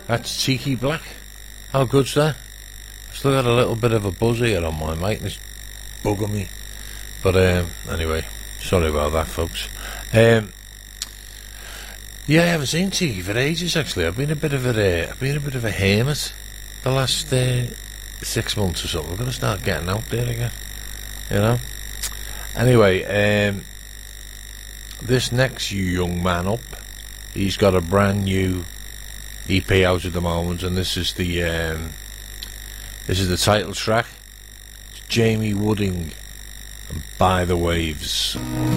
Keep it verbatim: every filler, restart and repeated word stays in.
That's Cheeky Black. How good's that? Still got a little bit of a buzz here on my mic and it's bugging me. But um, anyway, sorry about that, folks. Um, yeah, I haven't seen Cheeky for ages. Actually, I've been a bit of a, uh, I've been a bit of a hermit the last uh, six months or so. We're going to start getting out there again, you know. Anyway, um, this next young man up, he's got a brand new E P out at the moment, and this is the um, this is the title track. It's Jamie Wooding and By the Waves.